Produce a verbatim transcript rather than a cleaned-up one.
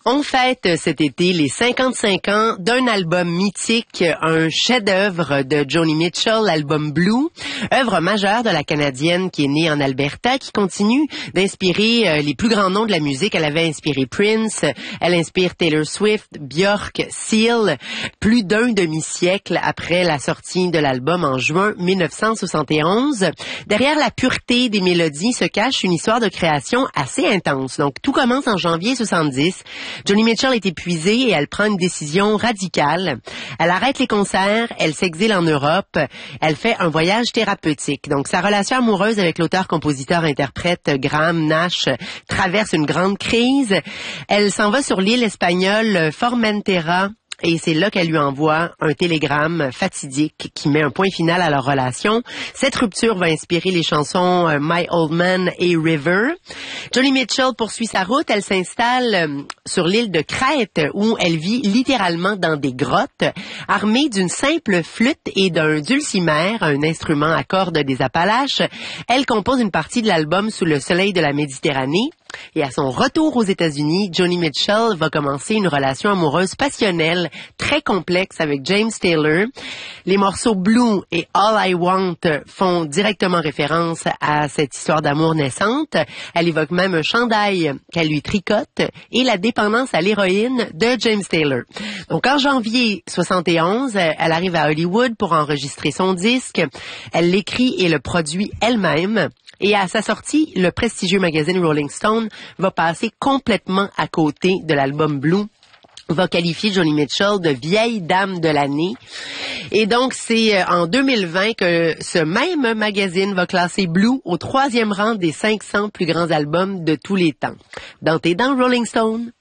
On fête cet été les cinquante-cinq ans d'un album mythique, un chef-d'œuvre de Joni Mitchell, l'album Blue, œuvre majeure de la Canadienne qui est née en Alberta, qui continue d'inspirer les plus grands noms de la musique. Elle avait inspiré Prince, elle inspire Taylor Swift, Björk, Seal, plus d'un demi-siècle après la sortie de l'album en juin mille neuf cent soixante et onze. Derrière la pureté des mélodies se cache une histoire de création assez intense. Donc tout commence en janvier soixante-dix. Joni Mitchell est épuisée et elle prend une décision radicale. Elle arrête les concerts, elle s'exile en Europe, elle fait un voyage thérapeutique. Donc sa relation amoureuse avec l'auteur-compositeur-interprète Graham Nash traverse une grande crise. Elle s'en va sur l'île espagnole Formentera. Et c'est là qu'elle lui envoie un télégramme fatidique qui met un point final à leur relation. Cette rupture va inspirer les chansons My Old Man et River. Joni Mitchell poursuit sa route. Elle s'installe sur l'île de Crète où elle vit littéralement dans des grottes, armée d'une simple flûte et d'un dulcimer, un instrument à cordes des Appalaches. Elle compose une partie de l'album Sous le soleil de la Méditerranée. Et à son retour aux États-Unis, Joni Mitchell va commencer une relation amoureuse passionnelle, très complexe avec James Taylor. Les morceaux Blue et All I Want font directement référence à cette histoire d'amour naissante. Elle évoque même un chandail qu'elle lui tricote et la dépendance à l'héroïne de James Taylor. Donc en janvier soixante et onze, elle arrive à Hollywood pour enregistrer son disque. Elle l'écrit et le produit elle-même. Et à sa sortie, le prestigieux magazine Rolling Stone va passer complètement à côté de l'album Blue, va qualifier Joni Mitchell de vieille dame de l'année. Et donc, c'est en deux mille vingt que ce même magazine va classer Blue au troisième rang des cinq cents plus grands albums de tous les temps. Dans tes dents, Rolling Stone.